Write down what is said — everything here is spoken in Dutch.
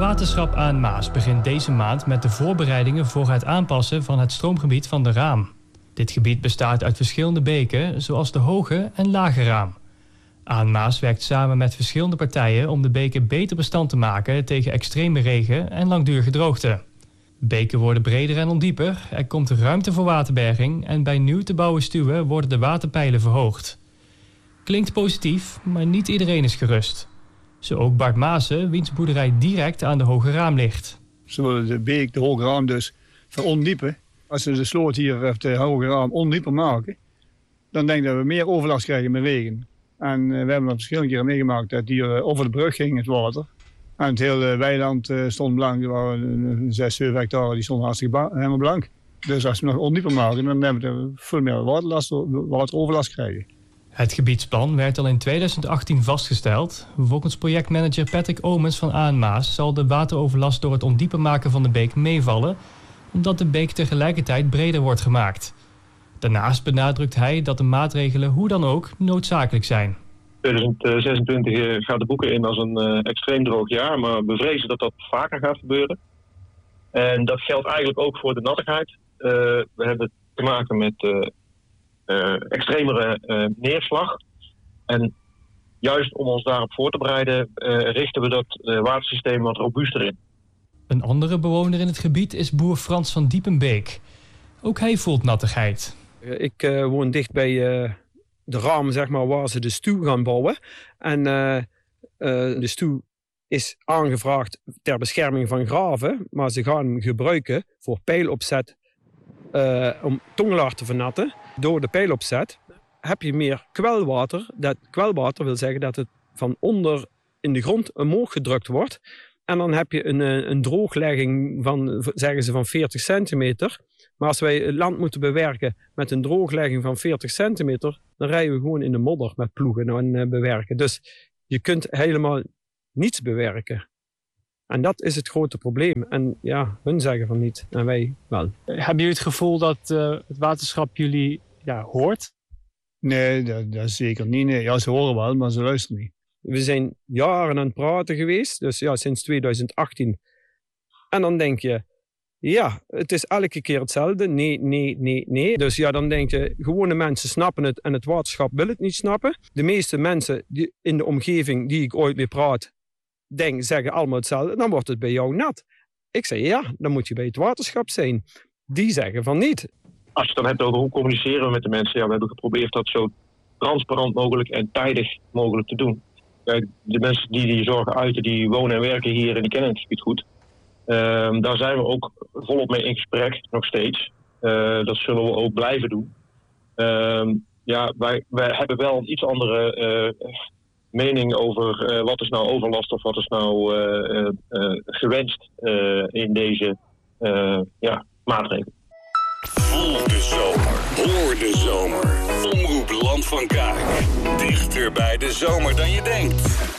Waterschap Aan-Maas begint deze maand met de voorbereidingen voor het aanpassen van het stroomgebied van de Raam. Dit gebied bestaat uit verschillende beken, zoals de Hoge en Lage Raam. Aan-Maas werkt samen met verschillende partijen om de beken beter bestand te maken tegen extreme regen en langdurige droogte. Beken worden breder en ondieper, er komt ruimte voor waterberging en bij nieuw te bouwen stuwen worden de waterpeilen verhoogd. Klinkt positief, maar niet iedereen is gerust. Zo ook Bart Maassen, wiens boerderij direct aan de Hoge Raam ligt. Ze willen de beek, de Hoge Raam dus, verondiepen. Als ze de sloot hier op de Hoge Raam ondieper maken, dan denk ik dat we meer overlast krijgen met regen. En we hebben dat verschillende keren meegemaakt dat hier over de brug ging het water. En het hele weiland stond blank. Er waren 6, 7 hectare die stonden hartstikke helemaal blank. Dus als we nog ondieper maken, dan hebben we veel meer wateroverlast krijgen. Het gebiedsplan werd al in 2018 vastgesteld. Volgens projectmanager Patrick Omens van Aan-Maas zal de wateroverlast door het ondieper maken van de beek meevallen, omdat de beek tegelijkertijd breder wordt gemaakt. Daarnaast benadrukt hij dat de maatregelen hoe dan ook noodzakelijk zijn. 2026 gaat de boeken in als een extreem droog jaar, maar we vrezen dat dat vaker gaat gebeuren. En dat geldt eigenlijk ook voor de nattigheid. We hebben te maken met extremere neerslag. En juist om ons daarop voor te bereiden, richten we dat watersysteem wat robuuster in. Een andere bewoner in het gebied is boer Frans van Diepenbeek. Ook hij voelt nattigheid. Ik woon dicht bij de Raam, zeg maar, waar ze de stuw gaan bouwen. En de stuw is aangevraagd ter bescherming van graven, maar ze gaan hem gebruiken voor peilopzet om tongelaar te vernatten. Door de peilopzet heb je meer kwelwater. Dat kwelwater wil zeggen dat het van onder in de grond omhoog gedrukt wordt. En dan heb je een drooglegging van, zeggen ze, van 40 centimeter. Maar als wij land moeten bewerken met een drooglegging van 40 centimeter, dan rijden we gewoon in de modder met ploegen en bewerken. Dus je kunt helemaal niets bewerken. En dat is het grote probleem. En ja, hun zeggen van niet en wij wel. Hebben jullie het gevoel dat het waterschap jullie hoort? Nee, dat zeker niet. Nee. Ja, ze horen wel, maar ze luisteren niet. We zijn jaren aan het praten geweest, dus ja, sinds 2018. En dan denk je, ja, het is elke keer hetzelfde. Nee. Dus ja, dan denk je, gewone mensen snappen het en het waterschap wil het niet snappen. De meeste mensen die in de omgeving die ik ooit mee praat, zeggen allemaal hetzelfde. Dan wordt het bij jou nat. Ik zeg, ja, dan moet je bij het waterschap zijn. Die zeggen van niet. Als je het dan hebt over hoe communiceren we met de mensen, ja, we hebben geprobeerd dat zo transparant mogelijk en tijdig mogelijk te doen. Kijk, de mensen die zorgen uiten, die wonen en werken hier en die kennen het gebied goed. Daar zijn we ook volop mee in gesprek, nog steeds. Dat zullen we ook blijven doen. Wij hebben wel een iets andere mening over wat is nou overlast of wat is nou gewenst in deze maatregelen. Voel de zomer, hoor de zomer. Omroep Land van Kuik. Dichter bij de zomer dan je denkt.